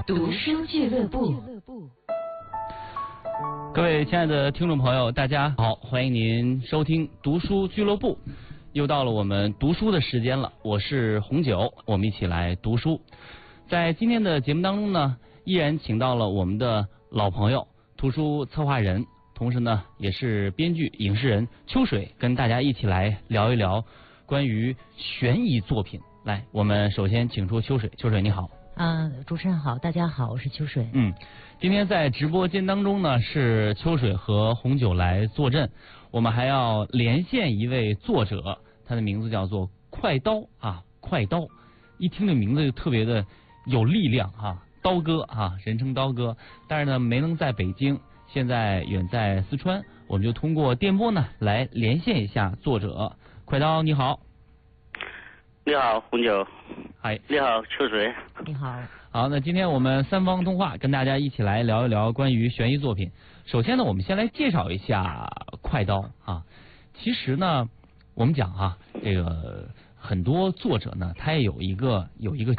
读书俱乐部。 各位亲爱的听众朋友，大家好，欢迎您收听读书俱乐部。又到了我们读书的时间了，我是红酒，我们一起来读书。在今天的节目当中呢，依然请到了我们的老朋友，图书策划人，同时呢也是编剧、影视人秋水，跟大家一起来聊一聊关于悬疑作品。来，我们首先请出秋水。秋水你好。 主持人好，大家好，我是秋水。 今天在直播间当中呢，是秋水和红酒来坐镇。我们还要连线一位作者，他的名字叫做快刀啊，快刀，一听这名字就特别的有力量啊，刀哥啊，人称刀哥。但是呢，没能在北京，现在远在四川，我们就通过电波呢来连线一下作者。快刀你好。 你好，红酒。 嗨， 你好，秋水。 你好。 好，那今天我们三方通话，跟大家一起来聊一聊关于悬疑作品。首先呢，我们先来介绍一下快刀啊。其实呢，我们讲啊，这个很多作者呢，他也有一个